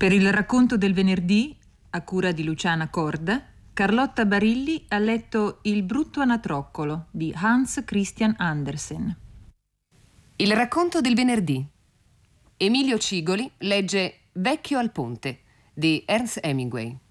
Per il racconto del venerdì, a cura di Luciana Corda, Carlotta Barilli ha letto Il brutto anatroccolo di Hans Christian Andersen. Il racconto del venerdì. Emilio Cigoli legge Vecchio al ponte di Ernst Hemingway.